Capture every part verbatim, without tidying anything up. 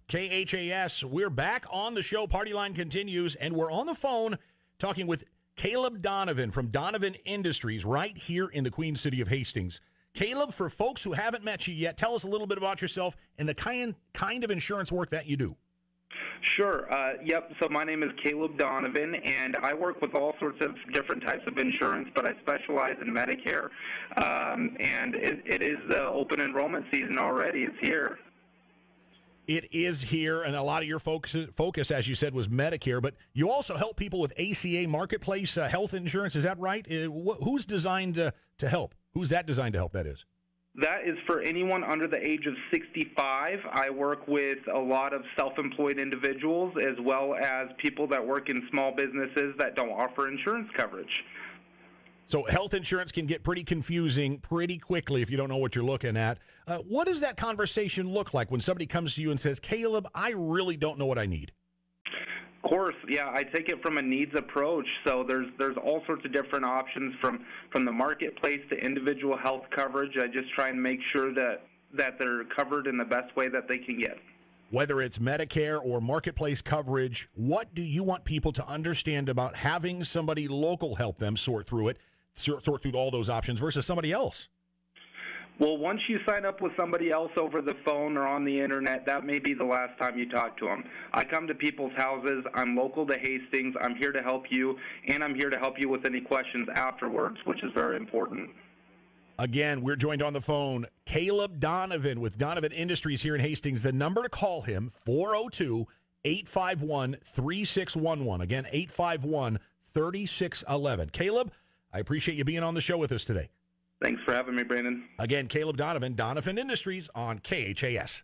K H A S. We're back on the show. Party Line continues, and we're on the phone talking with Caleb Donovan from Donovan Industries right here in the Queen City of Hastings. Caleb, for folks who haven't met you yet, tell us a little bit about yourself and the kind, kind of insurance work that you do. Sure. Uh, yep. So my name is Caleb Donovan, and I work with all sorts of different types of insurance, but I specialize in Medicare. Um, and it, it is the open enrollment season already. It's here. It is here, and a lot of your focus, focus, as you said, was Medicare, but you also help people with A C A Marketplace uh, health insurance. Is that right? Uh, wh- who's designed uh, to help? Who's that designed to help, that is? That is for anyone under the age of sixty-five. I work with a lot of self-employed individuals as well as people that work in small businesses that don't offer insurance coverage. So health insurance can get pretty confusing pretty quickly if you don't know what you're looking at. Uh, what does that conversation look like when somebody comes to you and says, Caleb, I really don't know what I need? Of course, yeah, I take it from a needs approach. So there's there's all sorts of different options from, from the marketplace to individual health coverage. I just try and make sure that, that they're covered in the best way that they can get. Whether it's Medicare or marketplace coverage, what do you want people to understand about having somebody local help them sort through it, sort, sort through all those options versus somebody else? Well, once you sign up with somebody else over the phone or on the internet, that may be the last time you talk to them. I come to people's houses. I'm local to Hastings. I'm here to help you, and I'm here to help you with any questions afterwards, which is very important. Again, we're joined on the phone, Caleb Donovan with Donovan Industries here in Hastings. The number to call him, four oh two, eight five one, three six one one. Again, eight five one, three six one one. Caleb, I appreciate you being on the show with us today. Thanks for having me, Brandon. Again, Caleb Donovan, Donovan Industries on K H A S.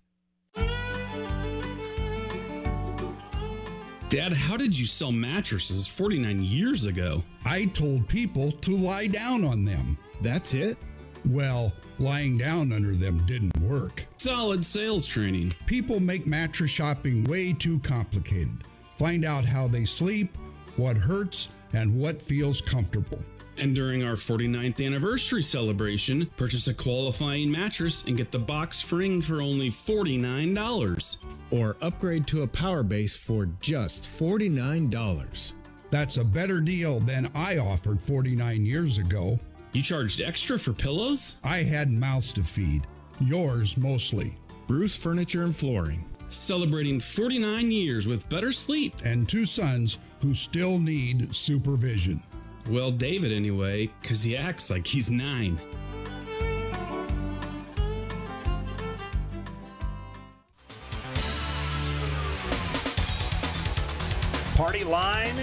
Dad, how did you sell mattresses forty-nine years ago? I told people to lie down on them. That's it? Well, lying down under them didn't work. Solid sales training. People make mattress shopping way too complicated. Find out how they sleep, what hurts, and what feels comfortable. And during our forty-ninth anniversary celebration, purchase a qualifying mattress and get the box framed for only forty-nine dollars. Or upgrade to a power base for just forty-nine dollars. That's a better deal than I offered forty-nine years ago. You charged extra for pillows? I had mouths to feed. Yours mostly. Bruce Furniture and Flooring. Celebrating forty-nine years with better sleep. And two sons who still need supervision. Well, David anyway, because he acts like he's nine. Party Line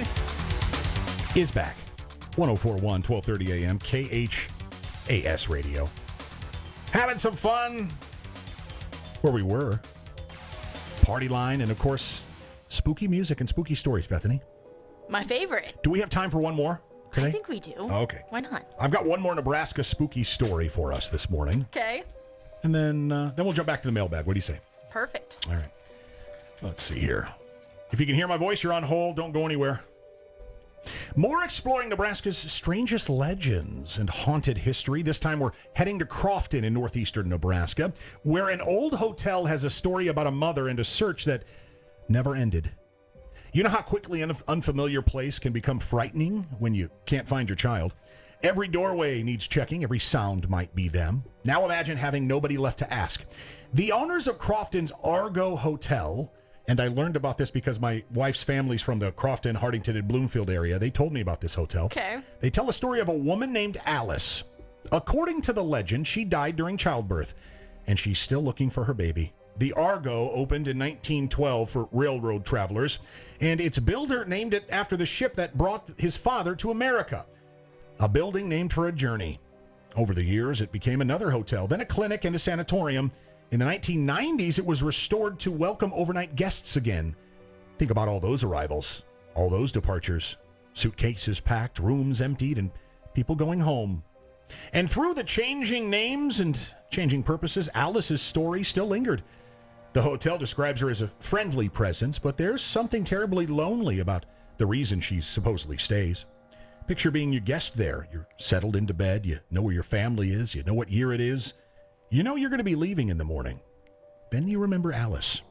is back. one oh four point one, twelve thirty a.m. K H A S Radio. Having some fun where we were. Party Line and, of course, spooky music and spooky stories, Bethany. My favorite. Do we have time for one more today? I think we do. Okay. Why not? I've got one more Nebraska spooky story for us this morning. Okay. And then uh, then we'll jump back to the mailbag. What do you say? Perfect. All right. Let's see here. If you can hear my voice, you're on hold. Don't go anywhere. More exploring Nebraska's strangest legends and haunted history. This time we're heading to Crofton in northeastern Nebraska, where an old hotel has a story about a mother and a search that never ended. You know how quickly an unfamiliar place can become frightening when you can't find your child? Every doorway needs checking. Every sound might be them. Now imagine having nobody left to ask. The owners of Crofton's Argo Hotel, and I learned about this because my wife's family's from the Crofton, Hardington, and Bloomfield area. They told me about this hotel. Okay. They tell a story of a woman named Alice. According to the legend, she died during childbirth, and she's still looking for her baby. The Argo opened in nineteen twelve for railroad travelers, and its builder named it after the ship that brought his father to America. A building named for a journey. Over the years, it became another hotel, then a clinic and a sanatorium. In the nineteen nineties, it was restored to welcome overnight guests again. Think about all those arrivals, all those departures, suitcases packed, rooms emptied, and people going home. And through the changing names and changing purposes, Alice's story still lingered. The hotel describes her as a friendly presence, but there's something terribly lonely about the reason she supposedly stays. Picture being your guest there. You're settled into bed. You know where your family is. You know what year it is. You know you're going to be leaving in the morning. Then you remember Alice.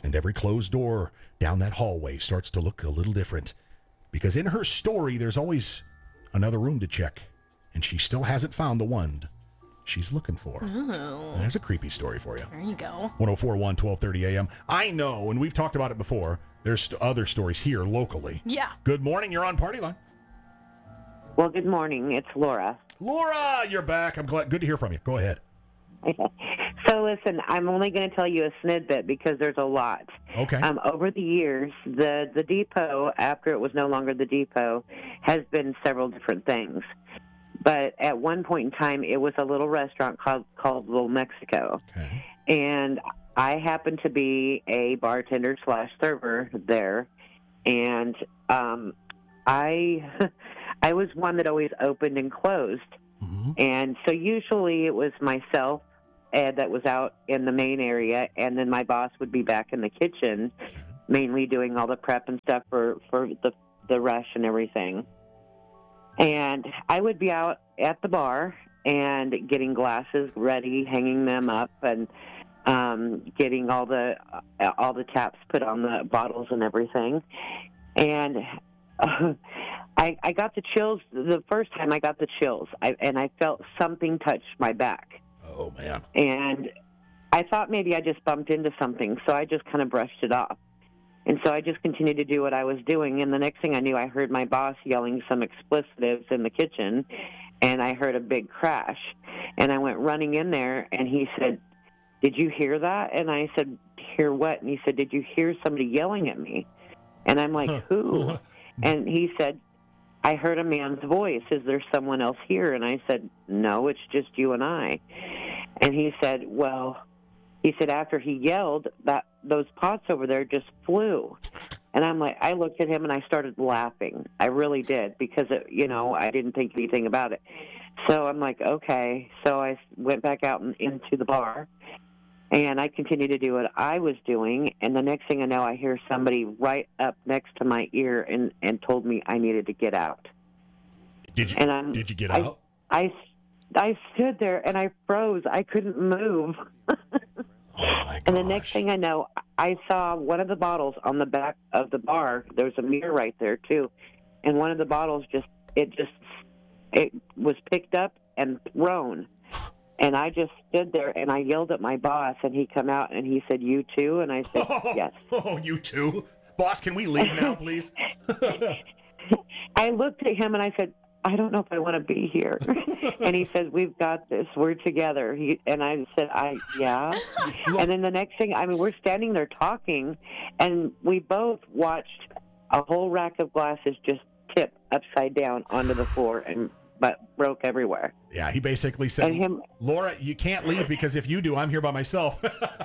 And every closed door down that hallway starts to look a little different. Because in her story, there's always another room to check. And she still hasn't found the one she's looking for. Oh. There's a creepy story for you. There you go. one oh four point one, twelve thirty a.m. I know, and we've talked about it before, there's st- other stories here locally. Yeah. Good morning. You're on Party Line. Well, good morning. It's Laura. Laura, you're back. I'm glad. Good to hear from you. Go ahead. So listen, I'm only going to tell you a snippet because there's a lot. Okay. Um, over the years, the, the depot, after it was no longer the depot, has been several different things. But at one point in time, it was a little restaurant called, called Little Mexico. Okay. And I happened to be a bartender slash server there. And um, I, I was one that always opened and closed. Mm-hmm. And so usually it was myself Ed that was out in the main area, and then my boss would be back in the kitchen, mainly doing all the prep and stuff for, for the, the rush and everything. And I would be out at the bar and getting glasses ready, hanging them up, and um, getting all the uh, all the taps put on the bottles and everything. And uh, I, I got the chills the first time I got the chills, I, and I felt something touch my back. Oh, man. And I thought maybe I just bumped into something, so I just kind of brushed it off. And so I just continued to do what I was doing, and the next thing I knew, I heard my boss yelling some explicitives in the kitchen, and I heard a big crash. And I went running in there, and he said, "Did you hear that?" And I said, "Hear what?" And he said, "Did you hear somebody yelling at me?" And I'm like, "Who?" And he said, "I heard a man's voice. Is there someone else here?" And I said, "No, it's just you and I." And he said, "Well," he said, after he yelled, that those pots over there just flew. And I'm like, I looked at him and I started laughing. I really did, because, it, you know, I didn't think anything about it. So I'm like, okay. So I went back out and into the bar, and I continued to do what I was doing. And the next thing I know, I hear somebody right up next to my ear and, and told me I needed to get out. Did you, and I'm, did you get I, out? I, I stood there and I froze. I couldn't move. Oh, my And the gosh. next thing I know, I saw one of the bottles on the back of the bar. There was a mirror right there, too. And one of the bottles just, it just, it was picked up and thrown. And I just stood there and I yelled at my boss, and he come out and he said, "You too?" And I said, "Yes." Oh, you too? Boss, can we leave now, please? I looked at him and I said, "I don't know if I want to be here." And he said, "We've got this. We're together." He, and I said, "I, yeah." And then the next thing, I mean, we're standing there talking, and we both watched a whole rack of glasses just tip upside down onto the floor and but broke everywhere. Yeah, he basically said, And him, Laura, you can't leave, because if you do, I'm here by myself.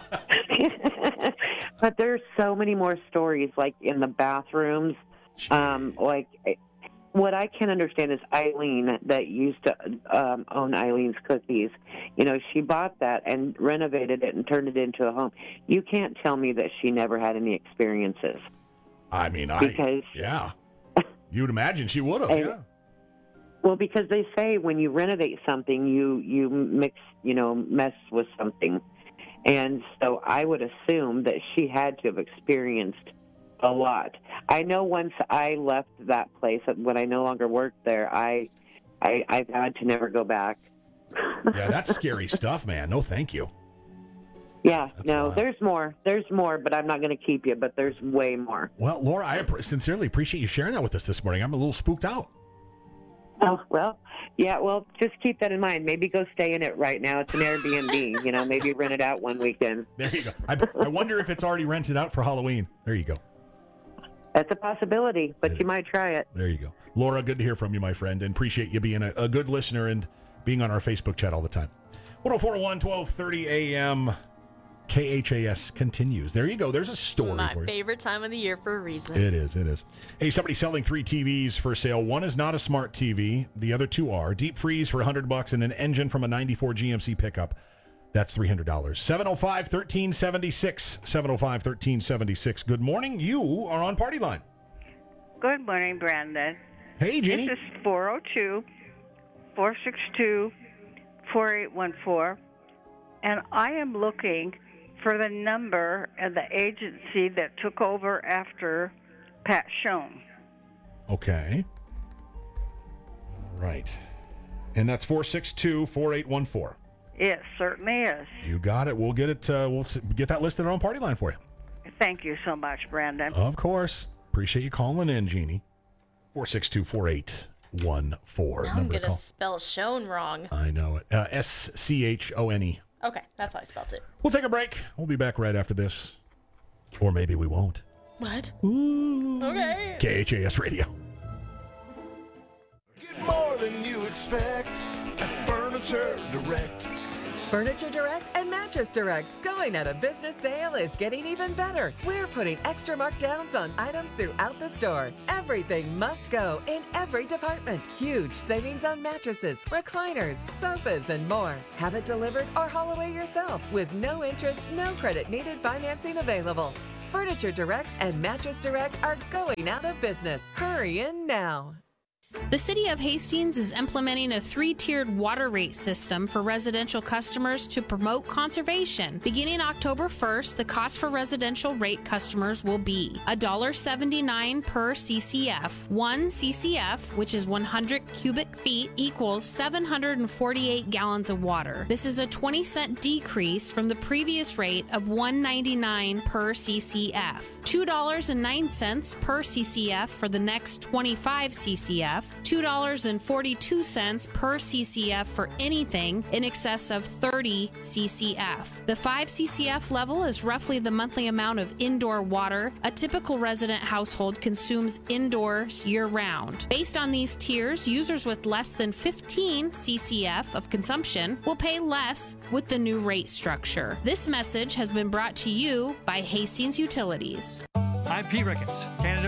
But there's so many more stories, like in the bathrooms. Um, like, what I can understand is Eileen, that used to um, own Eileen's Cookies. You know, she bought that and renovated it and turned it into a home. You can't tell me that she never had any experiences. I mean, I, Because- yeah. You'd imagine she would have, And- yeah. Well, because they say when you renovate something, you, you mix, you know, mess with something. And so I would assume that she had to have experienced a lot. I know once I left that place, when I no longer worked there, I, I, I vowed to never go back. Yeah, that's scary stuff, man. No, thank you. Yeah, That's no, wild. there's more. There's more, but I'm not going to keep you, but there's way more. Well, Laura, I app- sincerely appreciate you sharing that with us this morning. I'm a little spooked out. Oh, well, yeah, well, just keep that in mind. Maybe go stay in it right now. It's an Airbnb, you know, maybe rent it out one weekend. There you go. I, I wonder if it's already rented out for Halloween. There you go. That's a possibility, but you might try it. There you go. Laura, good to hear from you, my friend, and appreciate you being a, a good listener and being on our Facebook chat all the time. one oh four point one, twelve thirty a.m. K H A S continues. There you go. There's a story My for you. favorite time of the year for a reason. It is. It is. Hey, somebody's selling three T Vs for sale. One is not a smart T V. The other two are. Deep freeze for one hundred bucks and an engine from a ninety-four G M C pickup. That's three hundred dollars. seven oh five, one three seven six. seven oh five, one three seven six. Good morning. You are on Party Line. Good morning, Brandon. Hey, Jeannie. This is four oh two, four six two, four eight one four, and I am looking for the number of the agency that took over after Pat Schoen. Okay. All right. And that's four six two, four eight one four. It certainly is. You got it. We'll get it. Uh, we'll get that listed on Party Line for you. Thank you so much, Brandon. Of course. Appreciate you calling in, Jeannie. four six two, four eight one four. Now I'm going to spell Schoen wrong. I know it. Uh, S C H O N E. Okay, that's how I spelled it. We'll take a break. We'll be back right after this. Or maybe we won't. What? Ooh. Okay. K H A S Radio. Get more than you expect at Furniture Direct. Furniture Direct and Mattress Direct's going out of business sale is getting even better. We're putting extra markdowns on items throughout the store. Everything must go in every department. Huge savings on mattresses, recliners, sofas, and more. Have it delivered or haul away yourself with no interest, no credit needed financing available. Furniture Direct and Mattress Direct are going out of business. Hurry in now. The City of Hastings is implementing a three-tiered water rate system for residential customers to promote conservation. Beginning October first, the cost for residential rate customers will be one dollar seventy-nine per C C F. One C C F, which is one hundred cubic feet, equals seven hundred forty-eight gallons of water. This is a twenty cent decrease from the previous rate of one dollar ninety-nine per C C F. two dollars and nine cents per C C F for the next twenty-five C C F. two dollars and forty-two cents per C C F for anything in excess of thirty C C F. The five C C F level is roughly the monthly amount of indoor water a typical resident household consumes indoors year-round. Based on these tiers, users with less than fifteen C C F of consumption will pay less with the new rate structure. This message has been brought to you by Hastings Utilities. I'm Pete Ricketts, candidate